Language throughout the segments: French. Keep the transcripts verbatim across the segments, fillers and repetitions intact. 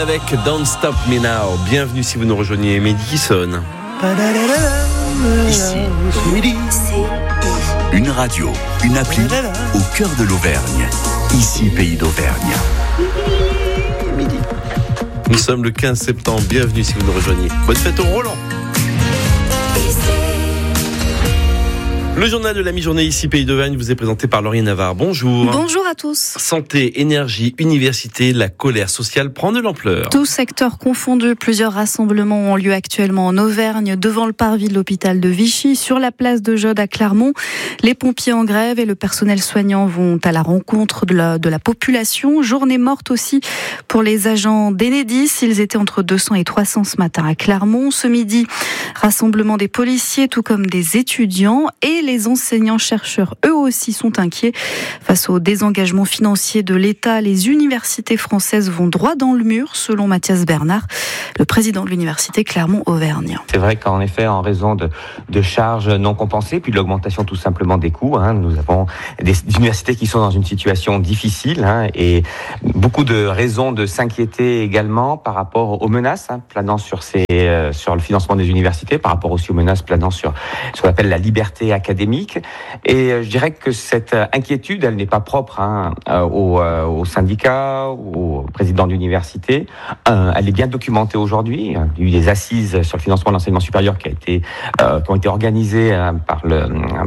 Avec Don't Stop Me Now. Bienvenue si vous nous rejoignez, Mehdi qui sonne. Ici, une radio, une appli au cœur de l'Auvergne. Ici, pays d'Auvergne. Nous sommes le quinze septembre. Bienvenue si vous nous rejoignez. Bonne fête au Roland. Le journal de la mi-journée ici, Pays d'Auvergne, vous est présenté par Lauriane Navarre. Bonjour. Bonjour à tous. Santé, énergie, université, la colère sociale prend de l'ampleur. Tous secteurs confondus, plusieurs rassemblements ont lieu actuellement en Auvergne, devant le parvis de l'hôpital de Vichy, sur la place de Jode à Clermont. Les pompiers en grève et le personnel soignant vont à la rencontre de la, de la population. Journée morte aussi pour les agents d'Enedis. Ils étaient entre deux cents et trois cents ce matin à Clermont. Ce midi, rassemblement des policiers, tout comme des étudiants, et les enseignants-chercheurs, eux aussi, sont inquiets. Face au désengagement financier de l'État, les universités françaises vont droit dans le mur, selon Mathias Bernard, le président de l'université Clermont-Auvergne. C'est vrai qu'en effet, en raison de, de charges non compensées, puis de l'augmentation tout simplement des coûts, hein, nous avons des universités qui sont dans une situation difficile, hein, et beaucoup de raisons de s'inquiéter également par rapport aux menaces hein, planant sur, ces, euh, sur le financement des universités, par rapport aussi aux menaces planant sur ce qu'on appelle la liberté académique. Et je dirais que cette inquiétude, elle n'est pas propre hein, aux, aux syndicats, aux présidents d'université. Euh, elle est bien documentée aujourd'hui. Il y a eu des assises sur le financement de l'enseignement supérieur qui, a été, euh, qui ont été organisées euh, par le,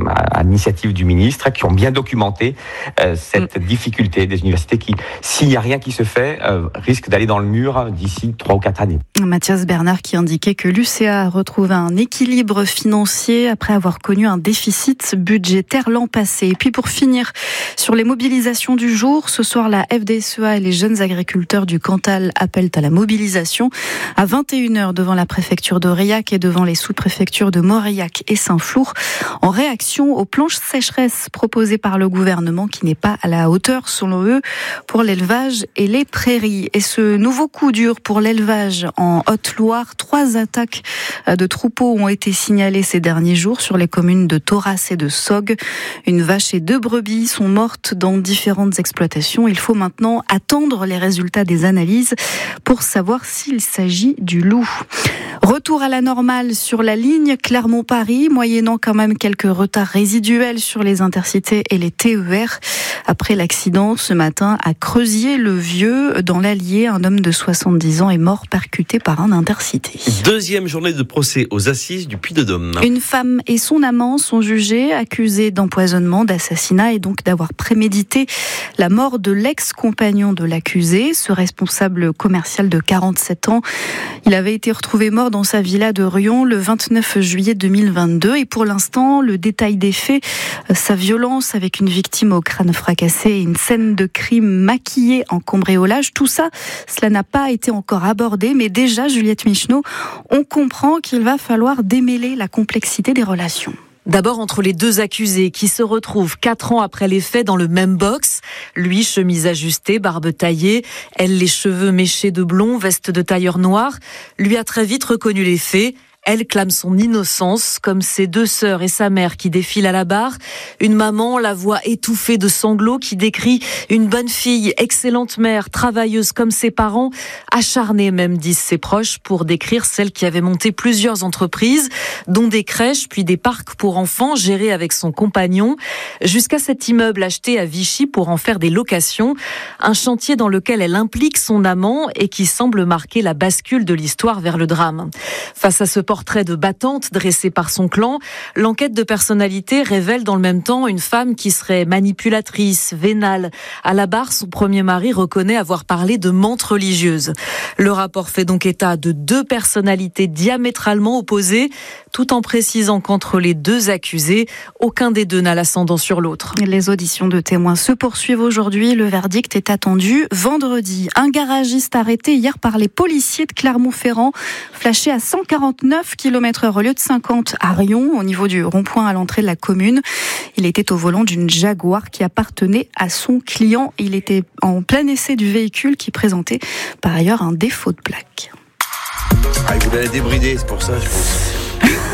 à l'initiative du ministre, qui ont bien documenté euh, cette mmh. difficulté des universités qui, s'il n'y a rien qui se fait, euh, risquent d'aller dans le mur d'ici trois ou quatre années. Mathias Bernard qui indiquait que l'U C A a retrouvé un équilibre financier après avoir connu un déficit budgétaire l'an passé. Et puis pour finir, sur les mobilisations du jour, ce soir la F D S E A et les jeunes agriculteurs du Cantal appellent à la mobilisation à vingt et une heures devant la préfecture d'Aurillac et devant les sous-préfectures de Mauriac et Saint-Flour, en réaction aux planches sécheresse proposées par le gouvernement qui n'est pas à la hauteur, selon eux, pour l'élevage et les prairies. Et ce nouveau coup dur pour l'élevage en Haute-Loire, trois attaques de troupeaux ont été signalées ces derniers jours sur les communes de Thoraz et de Sogg. Une vache et deux brebis sont mortes dans différentes exploitations. Il faut maintenant attendre les résultats des analyses pour savoir s'il s'agit du loup. Retour à la normale sur la ligne Clermont-Paris, moyennant quand même quelques retards résiduels sur les intercités et les T E R. Après l'accident ce matin à Creuzier-le-Vieux, dans l'Allier, un homme de soixante-dix ans est mort percuté par un intercité. Deuxième journée de procès aux assises du Puy-de-Dôme. Une femme et son amant sont jugés, accusés d'empoisonnement, d'assassinat et donc d'avoir prémédité la mort de l'ex-compagnon de l'accusé, ce responsable commercial de quarante-sept ans. Il avait été retrouvé mort dans sa villa de Rion le vingt-neuf juillet deux mille vingt-deux. Et pour l'instant, le détail des faits, sa violence avec une victime au crâne fracassé et une scène de crime maquillée en cambriolage, tout ça, cela n'a pas été encore abordé. Mais déjà, Juliette Micheneau, on comprend qu'il va falloir démêler la complexité des relations. D'abord entre les deux accusés qui se retrouvent quatre ans après les faits dans le même box. Lui, chemise ajustée, barbe taillée. Elle, les cheveux méchés de blond, veste de tailleur noir. Lui a très vite reconnu les faits. Elle clame son innocence, comme ses deux sœurs et sa mère qui défilent à la barre. Une maman, la voix étouffée de sanglots, qui décrit une bonne fille, excellente mère, travailleuse comme ses parents, acharnée même, disent ses proches, pour décrire celle qui avait monté plusieurs entreprises, dont des crèches, puis des parcs pour enfants, gérés avec son compagnon, jusqu'à cet immeuble acheté à Vichy pour en faire des locations. Un chantier dans lequel elle implique son amant et qui semble marquer la bascule de l'histoire vers le drame. Face à ce portrait de battante dressé par son clan, l'enquête de personnalité révèle dans le même temps une femme qui serait manipulatrice, vénale. À la barre, son premier mari reconnaît avoir parlé de menthe religieuse. Le rapport fait donc état de deux personnalités diamétralement opposées, tout en précisant qu'entre les deux accusés, aucun des deux n'a l'ascendant sur l'autre. Les auditions de témoins se poursuivent aujourd'hui. Le verdict est attendu vendredi. Un garagiste arrêté hier par les policiers de Clermont-Ferrand, flashé à cent quarante-neuf kilomètres heure au lieu de cinquante à Rion, au niveau du rond-point à l'entrée de la commune. Il était au volant d'une Jaguar qui appartenait à son client. Il était en plein essai du véhicule qui présentait par ailleurs un défaut de plaque. Ah, il voulait la débrider, c'est pour ça, je pense.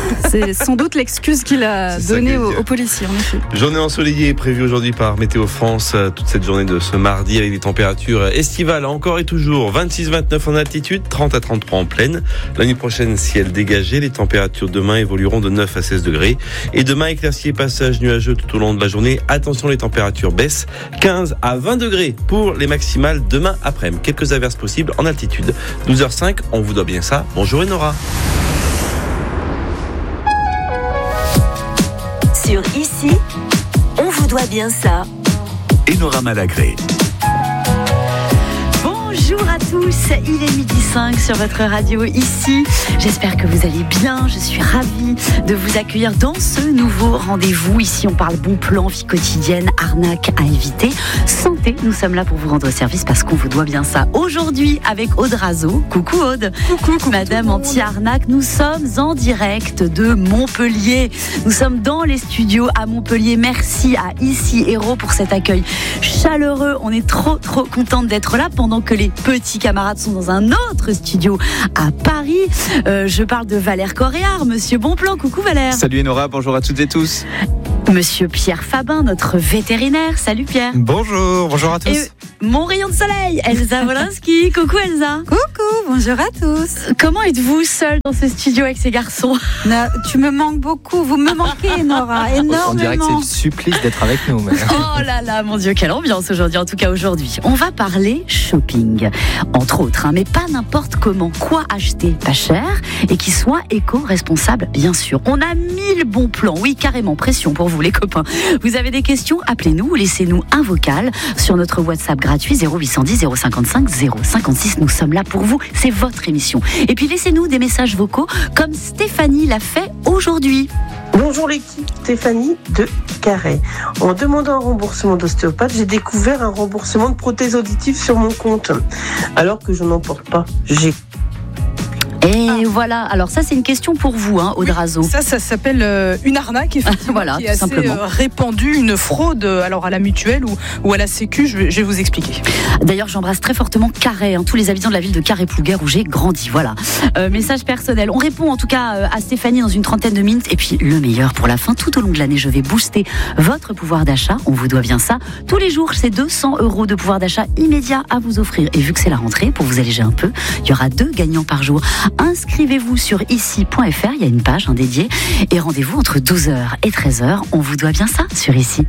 C'est sans doute l'excuse qu'il a C'est donnée ça aux, qu'il dit. aux policiers, en effet. Journée ensoleillée prévue aujourd'hui par Météo France, euh, toute cette journée de ce mardi avec des températures estivales encore et toujours. vingt-six à vingt-neuf en altitude, trente à trente-trois en plaine. La nuit prochaine, ciel dégagé. Les températures demain évolueront de neuf à seize degrés. Et demain, éclaircie et passage nuageux tout au long de la journée. Attention, les températures baissent. quinze à vingt degrés pour les maximales demain après-midi. Quelques averses possibles en altitude. douze heures cinq, on vous doit bien ça. Bonjour Enora. Sur Ici, on vous doit bien ça. Enora Malagré. Bonjour à tous, il est midi cinq sur votre radio Ici. J'espère que vous allez bien, je suis ravie de vous accueillir dans ce nouveau rendez-vous. Ici on parle bon plan, vie quotidienne, arnaque à éviter, santé. Nous sommes là pour vous rendre service parce qu'on vous doit bien ça. Aujourd'hui avec Aude Razo. Coucou Aude. Coucou, coucou Madame Anti-Arnaque, nous sommes en direct de Montpellier. Nous sommes dans les studios à Montpellier. Merci à Ici Héros pour cet accueil chaleureux. On est trop trop contente d'être là pendant que les petits camarades sont dans un autre studio à Paris. Euh, je parle de Valère Coréard, Monsieur Bonplan. Coucou Valère. Salut Enora, bonjour à toutes et tous. Monsieur Pierre Fabin, notre vétérinaire. Salut Pierre. Bonjour, bonjour à tous. Et mon rayon de soleil, Elsa Wolinski. Coucou Elsa. Coucou, bonjour à tous. Comment êtes-vous seule dans ce studio avec ces garçons ? Na, tu me manques beaucoup, vous me manquez Nora, énormément. On dirait que c'est le supplice d'être avec nous. Mais... Oh là là, mon Dieu, quelle ambiance aujourd'hui, en tout cas aujourd'hui. On va parler shopping, entre autres, hein, mais pas n'importe comment. Quoi acheter pas cher et qui soit éco-responsable, bien sûr. On a mille bons plans, oui, carrément, pression pour vous les copains. Vous avez des questions, appelez-nous ou laissez-nous un vocal sur notre WhatsApp gratuit zéro huit cent dix zéro cinquante-cinq zéro cinquante-six. Nous sommes là pour vous, c'est votre émission. Et puis laissez-nous des messages vocaux comme Stéphanie l'a fait aujourd'hui. Bonjour l'équipe, Stéphanie de Carré. En demandant un remboursement d'ostéopathe, j'ai découvert un remboursement de prothèse auditive sur mon compte, alors que je n'en porte pas. J'ai Et ah. voilà, alors ça c'est une question pour vous, hein, Aude Razo. Ça, ça s'appelle euh, une arnaque, effectivement, voilà, qui est assez euh, répandue, une fraude, alors à la mutuelle ou, ou à la sécu, je vais, je vais vous expliquer. D'ailleurs, j'embrasse très fortement Carré, hein, tous les habitants de la ville de Carré-Plouguer où j'ai grandi, voilà. Euh, message personnel, on répond en tout cas euh, à Stéphanie dans une trentaine de minutes, et puis le meilleur pour la fin, tout au long de l'année, je vais booster votre pouvoir d'achat, on vous doit bien ça. Tous les jours, c'est deux cents euros de pouvoir d'achat immédiat à vous offrir, et vu que c'est la rentrée, pour vous alléger un peu, il y aura deux gagnants par jour. Inscrivez-vous sur ici point f r, il y a une page hein, dédiée, et rendez-vous entre douze heures et treize heures. On vous doit bien ça sur Ici.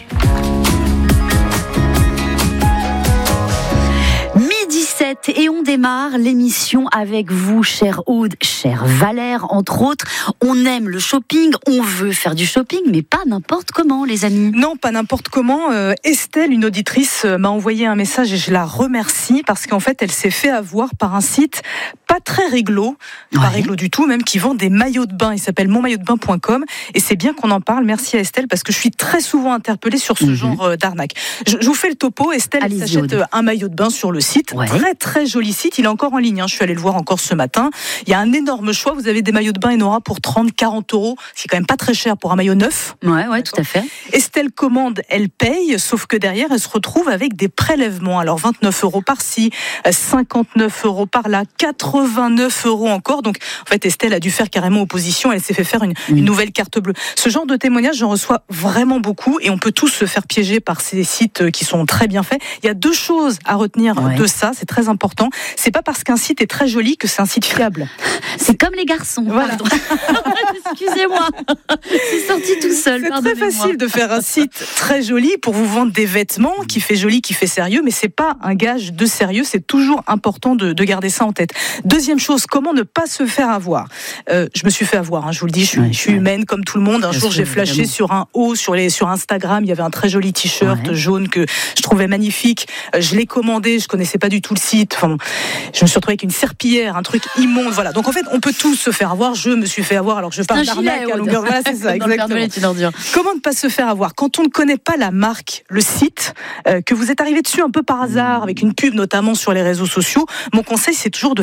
dix-sept et on démarre l'émission avec vous, chère Aude, chère Valère, entre autres. On aime le shopping, on veut faire du shopping, mais pas n'importe comment, les amis. Non, pas n'importe comment. Euh, Estelle, une auditrice, m'a envoyé un message et je la remercie parce qu'en fait, elle s'est fait avoir par un site pas très réglo, ouais. pas réglo du tout, même qui vend des maillots de bain. Il s'appelle mon maillot de bain point com et c'est bien qu'on en parle. Merci à Estelle parce que je suis très souvent interpellée sur ce mmh. genre d'arnaque. Je, je vous fais le topo. Estelle elle s'achète Aude. un maillot de bain sur le site. Ouais. Très très joli site. Il est encore en ligne. Hein. Je suis allée le voir encore ce matin. Il y a un énorme choix. Vous avez des maillots de bain Enora pour trente, quarante euros. C'est quand même pas très cher pour un maillot neuf. Ouais, ouais, tout à fait. Estelle commande, elle paye, sauf que derrière, elle se retrouve avec des prélèvements. Alors vingt-neuf euros par-ci, cinquante-neuf euros par-là, quatre-vingt-neuf euros encore. Donc, en fait, Estelle a dû faire carrément opposition. Elle s'est fait faire une, mmh. une nouvelle carte bleue. Ce genre de témoignages, j'en reçois vraiment beaucoup et on peut tous se faire piéger par ces sites qui sont très bien faits. Il y a deux choses à retenir ouais. de ça. C'est très important. C'est pas parce qu'un site est très joli que c'est un site fiable. C'est comme les garçons. Voilà. Excusez-moi. C'est sorti tout seul. C'est très facile de faire un site très joli pour vous vendre des vêtements qui fait joli, qui fait sérieux, mais c'est pas un gage de sérieux. C'est toujours important de, de garder ça en tête. Deuxième chose, comment ne pas se faire avoir. Euh, je me suis fait avoir. Hein, je vous le dis, je suis, ouais, je suis ouais. humaine comme tout le monde. Un Bien jour, sûr, j'ai flashé évidemment. sur un haut sur les sur Instagram. Il y avait un très joli t-shirt ouais. jaune que je trouvais magnifique. Je l'ai commandé. Je connaissais pas du tout le site. Enfin, je me suis retrouvée avec une serpillière, un truc immonde. Voilà. Donc en fait, on peut tous se faire avoir. Je me suis fait avoir. Alors je parle d'arnaque à longueur. Voilà, c'est ça, exactement. Comment ne pas se faire avoir quand on ne connaît pas la marque, le site, euh, que vous êtes arrivé dessus un peu par hasard avec une pub notamment sur les réseaux sociaux. Mon conseil, c'est toujours de faire quelques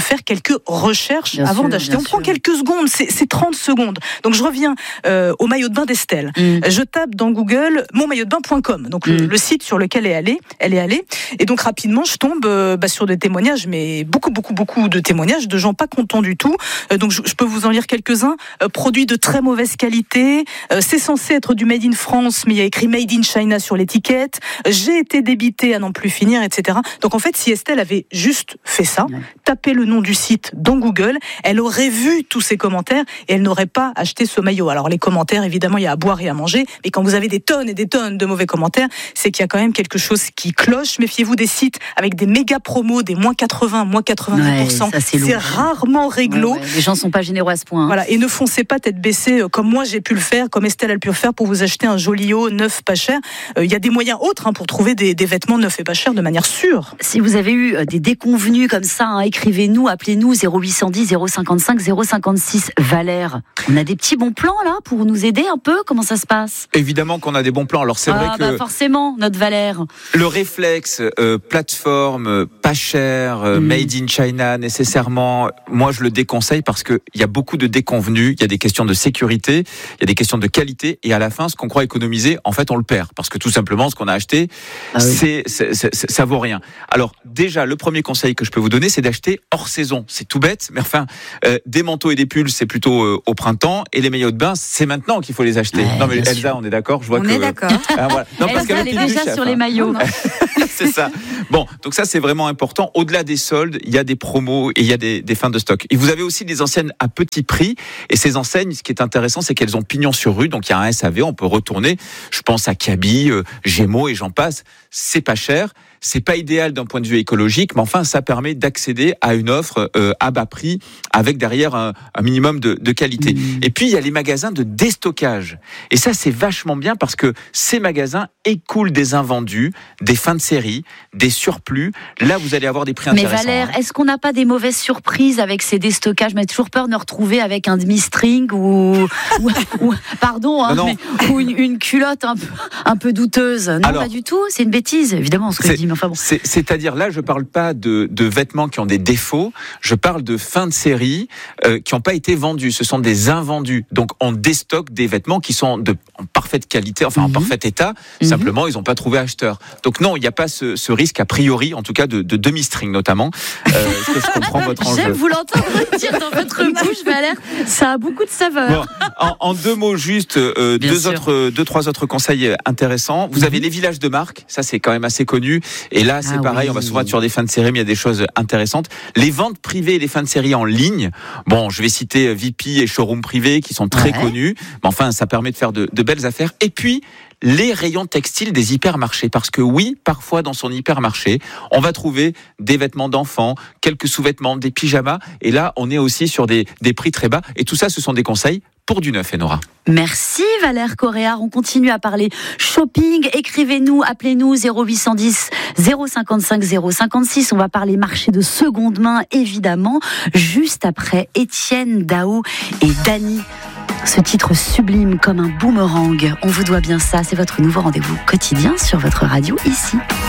que recherche bien avant sûr, d'acheter. bien On prend sûr. quelques secondes, c'est, c'est trente secondes. Donc je reviens euh, au maillot de bain d'Estelle. Mm. Je tape dans Google mon maillot de bain point com, donc mm. le, le site sur lequel elle est allée, elle est allée. Et donc rapidement, je tombe euh, bah, sur des témoignages, mais beaucoup, beaucoup, beaucoup de témoignages de gens pas contents du tout. Euh, donc je, je peux vous en lire quelques-uns. Euh, produits de très mauvaise qualité. Euh, c'est censé être du Made in France, mais il y a écrit Made in China sur l'étiquette. J'ai été débité à n'en plus finir, et cetera. Donc en fait, si Estelle avait juste fait ça, ouais. tapé le nom du site dans Google, elle aurait vu tous ces commentaires et elle n'aurait pas acheté ce maillot. Alors les commentaires, évidemment, il y a à boire et à manger, mais quand vous avez des tonnes et des tonnes de mauvais commentaires, c'est qu'il y a quand même quelque chose qui cloche. Méfiez-vous des sites avec des méga promos, des moins quatre-vingts, moins quatre-vingt-dix pour cent. Ouais, ça, c'est c'est rarement réglo. Ouais, ouais. Les gens sont pas généreux à ce point. Hein. Voilà. Et ne foncez pas tête baissée comme moi j'ai pu le faire, comme Estelle a pu le faire pour vous acheter un joli haut neuf pas cher. Il euh, y a des moyens autres hein, pour trouver des, des vêtements neufs et pas chers de manière sûre. Si vous avez eu des déconvenus comme ça, hein, écrivez-nous, appelez-nous zéro huit cent dix zéro cinquante-cinq zéro cinquante-six. Valère, on a des petits bons plans là pour nous aider un peu. Comment ça se passe ? Évidemment qu'on a des bons plans. Alors c'est ah, vrai bah que forcément, notre Valère. Le réflexe euh, plateforme pas cher, euh, mmh. made in China nécessairement, moi je le déconseille parce que il y a beaucoup de déconvenus. Il y a des questions de sécurité, il y a des questions de qualité, et à la fin, ce qu'on croit économiser, en fait, on le perd parce que tout simplement, ce qu'on a acheté, ah oui. c'est, c'est, c'est, ça vaut rien. Alors déjà, le premier conseil que je peux vous donner, c'est d'acheter hors saison. C'est tout bête, mais enfin, euh, des manteaux et des pulls, c'est plutôt euh, au printemps, et les maillots de bain, c'est maintenant qu'il faut les acheter. Ouais, non mais Elsa, sûr. On est d'accord. Je vois on que. est d'accord. Ah, voilà. Non, parce Elsa, elle est déjà chef, sur hein. les maillots. C'est ça. Bon, donc ça c'est vraiment important. Au-delà des soldes, il y a des promos et il y a des, des fins de stock. Et vous avez aussi des enseignes à petit prix. Et ces enseignes, ce qui est intéressant, c'est qu'elles ont pignon sur rue. Donc il y a un S A V, on peut retourner. Je pense à Kaby, euh, Gémeaux et j'en passe. C'est pas cher. C'est pas idéal d'un point de vue écologique, mais enfin, ça permet d'accéder à une offre euh, à bas prix avec derrière un, un minimum de, de qualité. Mmh. Et puis, il y a les magasins de déstockage. Et ça, c'est vachement bien parce que ces magasins écoulent des invendus, des fins de série, des surplus. Là, vous allez avoir des prix intéressants. Mais Valère, hein. est-ce qu'on n'a pas des mauvaises surprises avec ces déstockages ? Je m'ai toujours peur de me retrouver avec un demi-string ou, ou, ou pardon, hein, non, non. Mais, ou une, une culotte un peu, un peu douteuse. Non, alors, pas du tout. C'est une bêtise, évidemment, ce que je dis. Enfin bon. c'est, c'est-à-dire là, je parle pas de, de vêtements qui ont des défauts, je parle de fins de série euh, qui n'ont pas été vendus. Ce sont des invendus. Donc on déstocke des vêtements qui sont de, en parfaite qualité, enfin mm-hmm. en parfait état. Mm-hmm. Simplement, ils n'ont pas trouvé acheteur. Donc non, il n'y a pas ce, ce risque a priori, en tout cas de, de demi-string notamment. Euh, est-ce que je comprends votre enjeu ? J'aime vous l'entendre dire dans votre bouche, Valère. Ça a beaucoup de saveur. Bon, en, en deux mots juste, euh, deux sûr. autres, deux trois autres conseils intéressants. Vous mm-hmm. avez les villages de marque. Ça c'est quand même assez connu. Et là, c'est ah pareil, oui. on va souvent être sur des fins de série, mais il y a des choses intéressantes. Les ventes privées et les fins de série en ligne. Bon, je vais citer V P et Showroom Privé qui sont très ouais. connus. Mais enfin, ça permet de faire de, de belles affaires. Et puis, les rayons textiles des hypermarchés. Parce que oui, parfois dans son hypermarché, on va trouver des vêtements d'enfants, quelques sous-vêtements, des pyjamas. Et là, on est aussi sur des, des prix très bas. Et tout ça, ce sont des conseils pour du neuf, Enora. Merci Valère Coréard. On continue à parler shopping. Écrivez-nous, appelez-nous zéro huit cent dix zéro cinquante-cinq zéro cinquante-six. On va parler marché de seconde main, évidemment, juste après Étienne Dao et Dany. Ce titre sublime comme un boomerang. On vous doit bien ça. C'est votre nouveau rendez-vous quotidien sur votre radio ici.